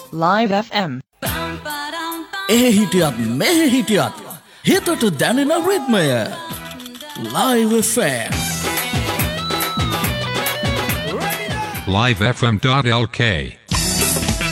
Live FM. එහි හිටියත් මෙහි හිටියත් හිතට දැනෙන රිද්මය Live FM. livefm.lk